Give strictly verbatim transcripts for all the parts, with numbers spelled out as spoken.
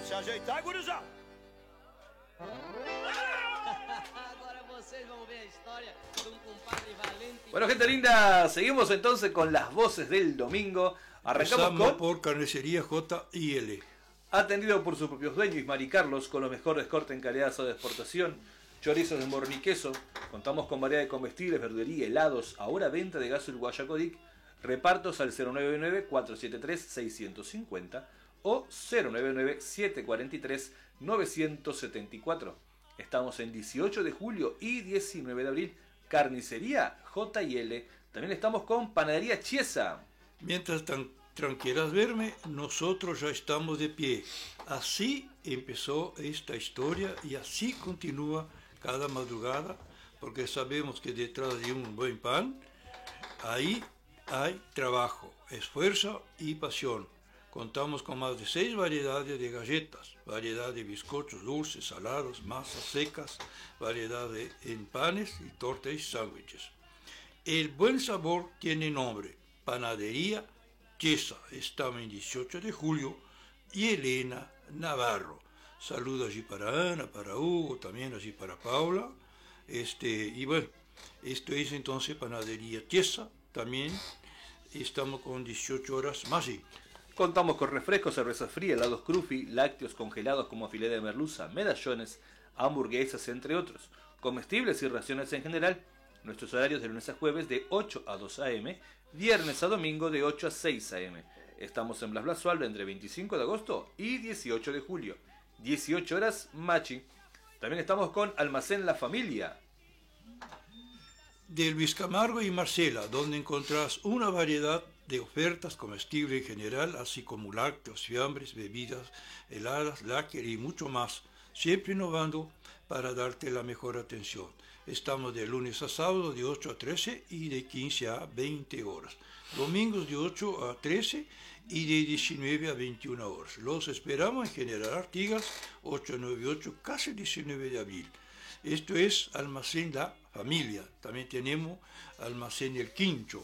se ajeitar, gurizada. Agora vocês vão ver a história de un compadre valente. Bueno, gente linda, seguimos entonces con las voces del domingo. Arrancamos Empezamos con... por Carnicería J I L. Atendido por sus propios dueños, Ismar y Carlos, con los mejores cortes en calidad de exportación, chorizos de morro y queso. Contamos con variedad de comestibles, verdulería, helados, ahora venta de gas uruguaya Codic. Repartos al cero nueve nueve, cuatro siete tres, seis cinco cero o cero nueve nueve, siete cuatro tres, nueve siete cuatro. Estamos en dieciocho de julio y diecinueve de abril. Carnicería J I L. También estamos con Panadería Chiesa. Mientras tan tranquilas verme, nosotros ya estamos de pie. Así empezó esta historia y así continúa cada madrugada, porque sabemos que detrás de un buen pan, ahí hay trabajo, esfuerzo y pasión. Contamos con más de seis variedades de galletas, variedad de bizcochos dulces, salados, masas secas, variedad de en panes y tortas y sándwiches. El buen sabor tiene nombre, Panadería Chiesa. Estamos en dieciocho de julio y Elena Navarro. Saludos allí para Ana, para Hugo, también allí para Paula. Este, y bueno, esto es entonces Panadería Chiesa. También estamos con dieciocho horas más. Y contamos con refrescos, cerveza fría, helados crufi, lácteos congelados como filé de merluza, medallones, hamburguesas, entre otros. Comestibles y raciones en general. Nuestros horarios de lunes a jueves de ocho a dos a eme, viernes a domingo de ocho a seis a eme. Estamos en Blas Blasualdo entre veinticinco de agosto y dieciocho de julio. dieciocho horas Machi. También estamos con Almacén La Familia. De Luis Camargo y Marcela, donde encontrás una variedad de ofertas comestibles en general, así como lácteos, fiambres, bebidas heladas, láquer y mucho más, siempre innovando para darte la mejor atención. Estamos de lunes a sábado de ocho a trece y de quince a veinte horas. Domingos de ocho a trece y de diecinueve a veintiuna horas. Los esperamos en General Artigas ochocientos noventa y ocho, casi diecinueve de abril. Esto es Almacén La Familia. También tenemos Almacén El Quincho,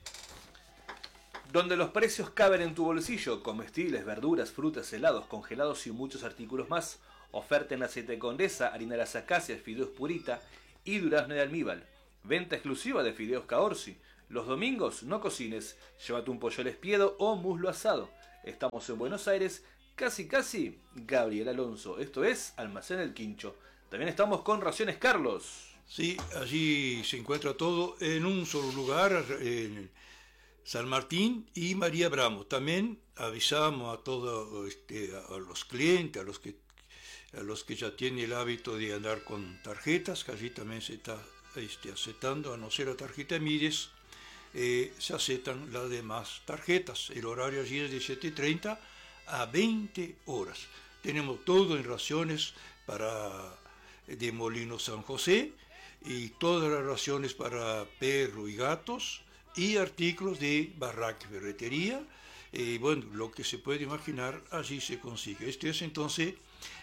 donde los precios caben en tu bolsillo. Comestibles, verduras, frutas, helados, congelados y muchos artículos más. Oferta en aceite Condesa, harina de las acacias, fideos Purita y durazno de almíbar. Venta exclusiva de fideos Caorsi. Los domingos no cocines, llévate un pollo al espiedo o muslo asado. Estamos en Buenos Aires, casi casi Gabriel Alonso. Esto es Almacén El Quincho. También estamos con Raciones Carlos. Sí, allí se encuentra todo en un solo lugar, en San Martín y María Bramo. También avisamos a todos este, a los clientes, a los que a los que ya tienen el hábito de andar con tarjetas, que allí también se está este, aceptando, a no ser la tarjeta Mires, eh, se aceptan las demás tarjetas. El horario allí es de siete y treinta a veinte horas. Tenemos todo en raciones para de Molino San José y todas las raciones para perro y gatos y artículos de Barraca Ferretería. Eh, bueno, lo que se puede imaginar allí se consigue. Esto es entonces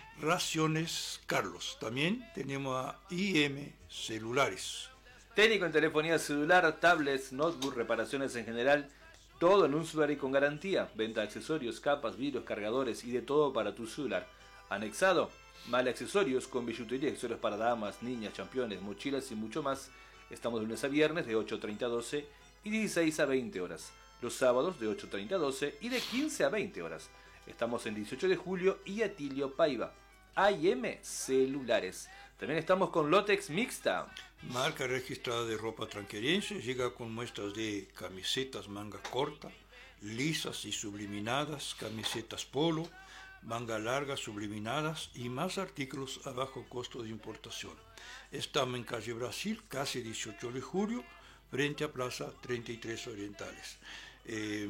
Raciones Carlos. También tenemos a I M Celulares. Técnico en telefonía celular, tablets, notebook, reparaciones en general. Todo en un celular y con garantía. Venta de accesorios, capas, vidrios, cargadores y de todo para tu celular. Anexado, Male Accesorios con billutería, accesorios para damas, niñas, championes, mochilas y mucho más. Estamos de lunes a viernes de ocho treinta a doce y dieciséis a veinte horas. Los sábados de ocho treinta a doce y de quince a veinte horas. Estamos en dieciocho de julio y Atilio Paiva. A I M Celulares. También estamos con Lotex Mixta. Marca registrada de ropa tranquerense. Llega con muestras de camisetas manga corta, lisas y subliminadas, camisetas polo, manga larga subliminadas y más artículos a bajo costo de importación. Estamos en calle Brasil, casi dieciocho de julio, frente a Plaza treinta y tres Orientales. Eh,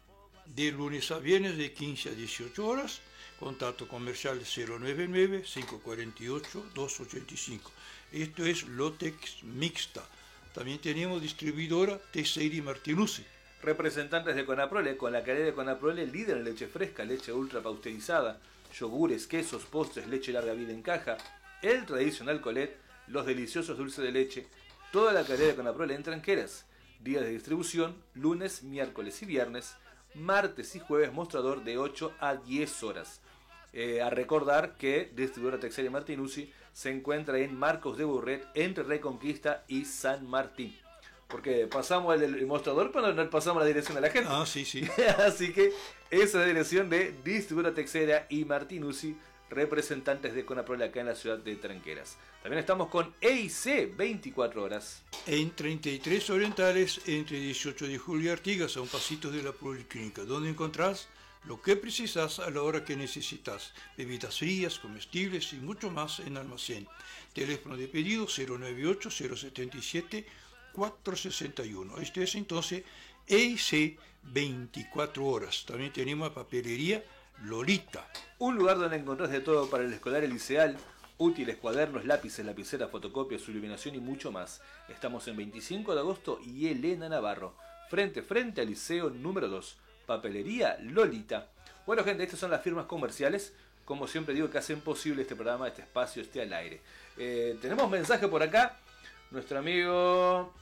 de lunes a viernes de quince a dieciocho horas, contacto comercial cero nueve nueve, cinco cuatro ocho, dos ocho cinco. Esto es Lotex Mixta. También tenemos distribuidora Teixeira Martinuzzi. Representantes de Conaprole, con la calidad de Conaprole, líder en leche fresca, leche ultra pasteurizada, yogures, quesos, postres, leche larga vida en caja, el tradicional Colet, los deliciosos dulces de leche, toda la calidad de Conaprole en tranqueras. Días de distribución, lunes, miércoles y viernes, martes y jueves mostrador de ocho a diez horas. Eh, a recordar que Distribuidora Texaira Martinuzzi se encuentra en Marcos de Burret, entre Reconquista y San Martín. Porque pasamos el, el mostrador, pero no pasamos la dirección a la gente. Ah, sí, sí. Así que esa es la dirección de Distribuidora Texaira y Martinuzzi, representantes de Conaprole acá en la ciudad de Tranqueras. También estamos con E I C veinticuatro horas. En treinta y tres Orientales, entre dieciocho de julio y Artigas, a un pasito de la Policlínica, donde encontrás lo que precisas a la hora que necesitas. Bebidas frías, comestibles y mucho más en almacén. Teléfono de pedido cero noventa y ocho, cero setenta y siete, cuatro sesenta y uno. Este es entonces E I C veinticuatro horas. También tenemos papelería Lolita. Un lugar donde encontrás de todo para el escolar y el liceal. Útiles, cuadernos, lápices, lapiceras, fotocopias, su iluminación y mucho más. Estamos en veinticinco de agosto y Elena Navarro. Frente, frente al liceo número dos. Papelería Lolita. Bueno, gente, estas son las firmas comerciales, como siempre digo, que hacen posible este programa, este espacio, esté al aire. Eh, tenemos mensaje por acá. Nuestro amigo...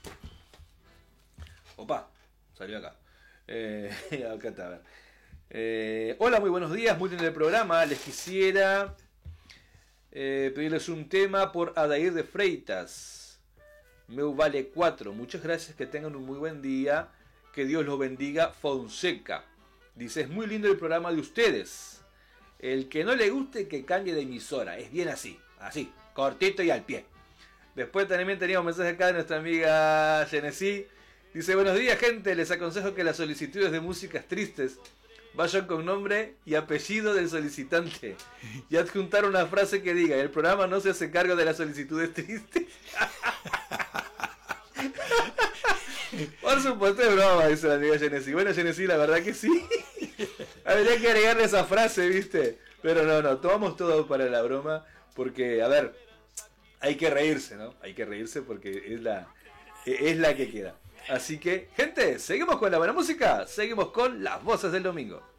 Opa, salió acá. Eh, acá está, a ver. Eh, hola, muy buenos días, muy bien el programa. Les quisiera eh, pedirles un tema por Adair de Freitas. Meu vale cuatro. Muchas gracias, que tengan un muy buen día. Que Dios los bendiga, Fonseca. Dice, es muy lindo el programa de ustedes. El que no le guste, que cambie de emisora. Es bien así, así, cortito y al pie. Después también teníamos un mensaje acá de nuestra amiga Genesí. Dice, buenos días, gente. Les aconsejo que las solicitudes de músicas tristes vayan con nombre y apellido del solicitante. Y adjuntar una frase que diga, el programa no se hace cargo de las solicitudes tristes. Por supuesto es broma, dice la amiga Genesí. Bueno, Genesí, la verdad que sí. Habría que agregarle esa frase, ¿viste? Pero no, no, tomamos todo para la broma. Porque, a ver, hay que reírse, ¿no? Hay que reírse porque es la, es la que queda. Así que, gente, seguimos con la buena música. Seguimos con las voces del domingo.